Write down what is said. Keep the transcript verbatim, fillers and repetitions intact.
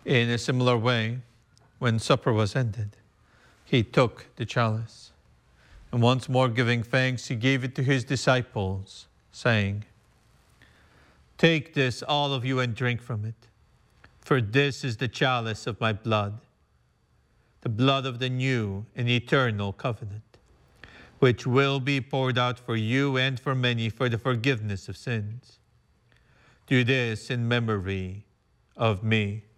In a similar way, when supper was ended, he took the chalice, and once more giving thanks, he gave it to his disciples, saying, "Take this, all of you, and drink from it, for this is the chalice of my blood, the blood of the new and eternal covenant, which will be poured out for you and for many for the forgiveness of sins. Do this in memory of me."